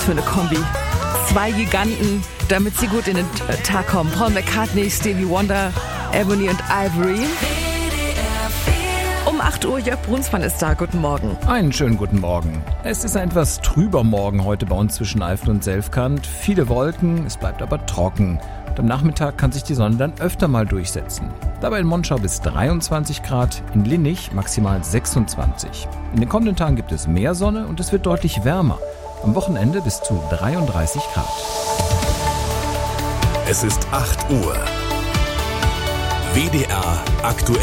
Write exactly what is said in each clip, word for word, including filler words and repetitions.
für eine Kombi. Zwei Giganten, damit sie gut in den Tag kommen. Paul McCartney, Stevie Wonder, Ebony und Ivory. Um acht Uhr, Jörg Brunsmann ist da. Guten Morgen. Einen schönen guten Morgen. Es ist ein etwas trüber Morgen heute bei uns zwischen Eifel und Selfkant. Viele Wolken, es bleibt aber trocken. Und am Nachmittag kann sich die Sonne dann öfter mal durchsetzen. Dabei in Monschau bis dreiundzwanzig Grad, in Linnich maximal sechsundzwanzig. In den kommenden Tagen gibt es mehr Sonne und es wird deutlich wärmer. Am Wochenende bis zu dreiunddreißig Grad. Es ist acht Uhr. W D R aktuell.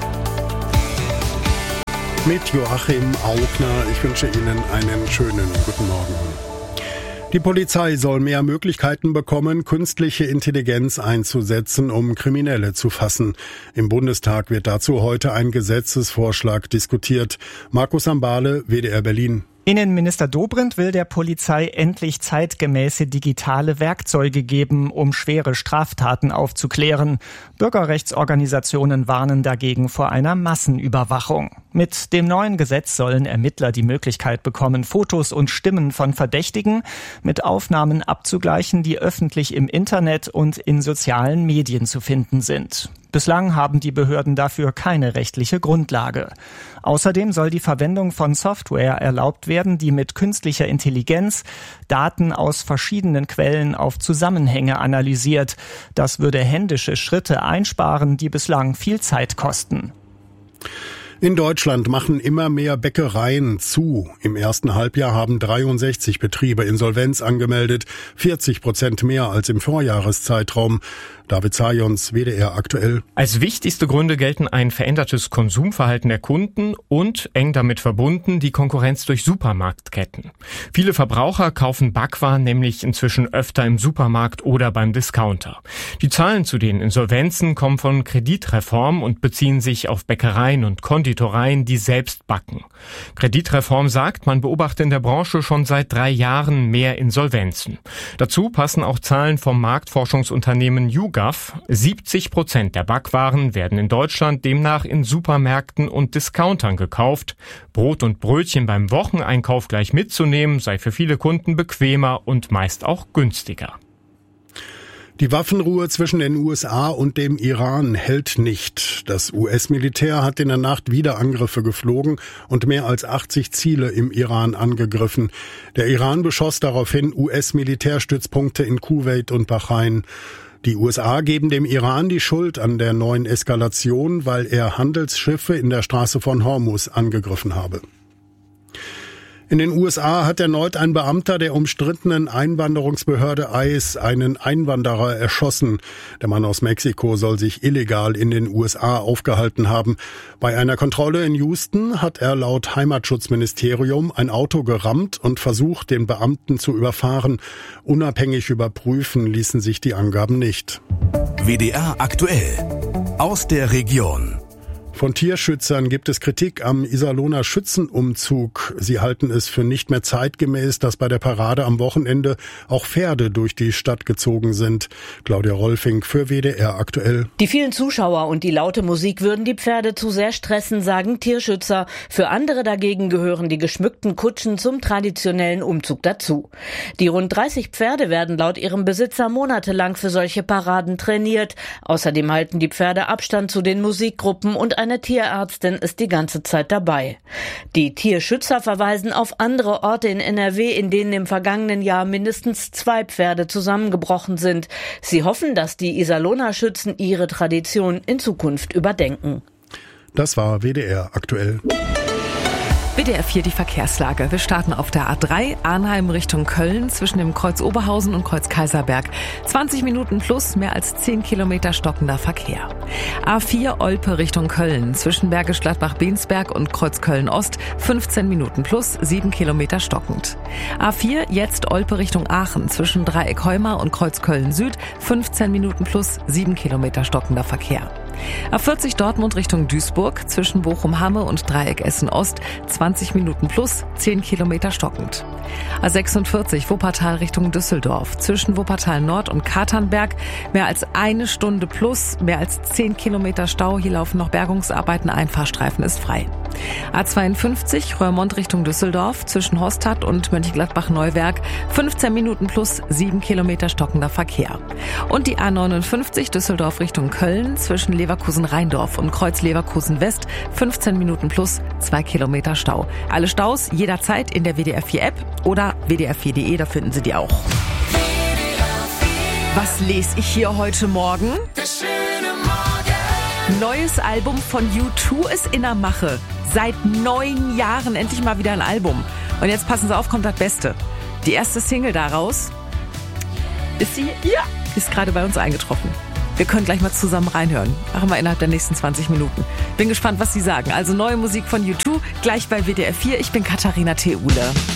Mit Joachim Augner. Ich wünsche Ihnen einen schönen guten Morgen. Die Polizei soll mehr Möglichkeiten bekommen, künstliche Intelligenz einzusetzen, um Kriminelle zu fassen. Im Bundestag wird dazu heute ein Gesetzesvorschlag diskutiert. Markus Ambale, W D R Berlin. Innenminister Dobrindt will der Polizei endlich zeitgemäße digitale Werkzeuge geben, um schwere Straftaten aufzuklären. Bürgerrechtsorganisationen warnen dagegen vor einer Massenüberwachung. Mit dem neuen Gesetz sollen Ermittler die Möglichkeit bekommen, Fotos und Stimmen von Verdächtigen mit Aufnahmen abzugleichen, die öffentlich im Internet und in sozialen Medien zu finden sind. Bislang haben die Behörden dafür keine rechtliche Grundlage. Außerdem soll die Verwendung von Software erlaubt werden, die mit künstlicher Intelligenz Daten aus verschiedenen Quellen auf Zusammenhänge analysiert. Das würde händische Schritte einsparen, die bislang viel Zeit kosten. In Deutschland machen immer mehr Bäckereien zu. Im ersten Halbjahr haben dreiundsechzig Betriebe Insolvenz angemeldet, vierzig Prozent mehr als im Vorjahreszeitraum. David Zajons, W D R aktuell. Als wichtigste Gründe gelten ein verändertes Konsumverhalten der Kunden und, eng damit verbunden, die Konkurrenz durch Supermarktketten. Viele Verbraucher kaufen Backwaren nämlich inzwischen öfter im Supermarkt oder beim Discounter. Die Zahlen zu den Insolvenzen kommen von Kreditreform und beziehen sich auf Bäckereien und Konditoreien, die selbst backen. Kreditreform sagt, man beobachte in der Branche schon seit drei Jahren mehr Insolvenzen. Dazu passen auch Zahlen vom Marktforschungsunternehmen YouGov. siebzig Prozent der Backwaren werden in Deutschland demnach in Supermärkten und Discountern gekauft. Brot und Brötchen beim Wocheneinkauf gleich mitzunehmen, sei für viele Kunden bequemer und meist auch günstiger. Die Waffenruhe zwischen den U S A und dem Iran hält nicht. Das U S-Militär hat in der Nacht wieder Angriffe geflogen und mehr als achtzig Ziele im Iran angegriffen. Der Iran beschoss daraufhin U S-Militärstützpunkte in Kuwait und Bahrain. Die U S A geben dem Iran die Schuld an der neuen Eskalation, weil er Handelsschiffe in der Straße von Hormuz angegriffen habe. In den U S A hat erneut ein Beamter der umstrittenen Einwanderungsbehörde ICE einen Einwanderer erschossen. Der Mann aus Mexiko soll sich illegal in den U S A aufgehalten haben. Bei einer Kontrolle in Houston hat er laut Heimatschutzministerium ein Auto gerammt und versucht, den Beamten zu überfahren. Unabhängig überprüfen ließen sich die Angaben nicht. W D R aktuell aus der Region. Von Tierschützern gibt es Kritik am Iserlohner Schützenumzug. Sie halten es für nicht mehr zeitgemäß, dass bei der Parade am Wochenende auch Pferde durch die Stadt gezogen sind. Claudia Rolfing für W D R aktuell. Die vielen Zuschauer und die laute Musik würden die Pferde zu sehr stressen, sagen Tierschützer. Für andere dagegen gehören die geschmückten Kutschen zum traditionellen Umzug dazu. Die rund dreißig Pferde werden laut ihrem Besitzer monatelang für solche Paraden trainiert. Außerdem halten die Pferde Abstand zu den Musikgruppen und eine Tierärztin ist die ganze Zeit dabei. Die Tierschützer verweisen auf andere Orte in N R W, in denen im vergangenen Jahr mindestens zwei Pferde zusammengebrochen sind. Sie hoffen, dass die Iserlohner Schützen ihre Tradition in Zukunft überdenken. Das war W D R aktuell. W D R vier die Verkehrslage. Wir starten auf der A drei, Arnheim Richtung Köln, zwischen dem Kreuz Oberhausen und Kreuz Kaiserberg. zwanzig Minuten plus, mehr als zehn Kilometer stockender Verkehr. A vier, Olpe Richtung Köln, zwischen Bergisch Gladbach-Bensberg und Kreuz Köln-Ost, fünfzehn Minuten plus, sieben Kilometer stockend. A vier, jetzt Olpe Richtung Aachen, zwischen Dreieck Heumar und Kreuz Köln-Süd, fünfzehn Minuten plus, sieben Kilometer stockender Verkehr. A vierzig Dortmund Richtung Duisburg, zwischen Bochum-Hamme und Dreieck Essen-Ost, zwanzig Minuten plus, zehn Kilometer stockend. A sechsundvierzig Wuppertal Richtung Düsseldorf, zwischen Wuppertal-Nord und Katernberg, mehr als eine Stunde plus, mehr als zehn Kilometer Stau. Hier laufen noch Bergungsarbeiten, ein Fahrstreifen ist frei. A zweiundfünfzig Roermond Richtung Düsseldorf, zwischen Hostad und Mönchengladbach-Neuwerk, fünfzehn Minuten plus, sieben Kilometer stockender Verkehr. Und die A neunundfünfzig Düsseldorf Richtung Köln, zwischen Leverkusen-Rheindorf und Kreuz-Leverkusen-West, fünfzehn Minuten plus, zwei Kilometer Stau. Alle Staus jederzeit in der W D R vier App oder W D R vier Punkt de, da finden Sie die auch. Was lese ich hier heute Morgen? Neues Album von U zwei ist in der Mache. Seit neun Jahren endlich mal wieder ein Album. Und jetzt passen Sie auf, kommt das Beste. Die erste Single daraus, ist sie? Ja, ist gerade bei uns eingetroffen. Wir können gleich mal zusammen reinhören. Machen wir innerhalb der nächsten zwanzig Minuten. Bin gespannt, was Sie sagen. Also neue Musik von U zwei, gleich bei W D R vier. Ich bin Katharina Theule.